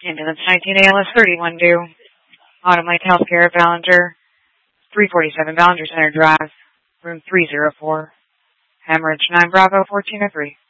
Ambulance 19 ALS 31 due. Autumn Lake Healthcare, Ballinger, 347 Ballinger Center Drive, room 304. Hemorrhage 9 Bravo 1403.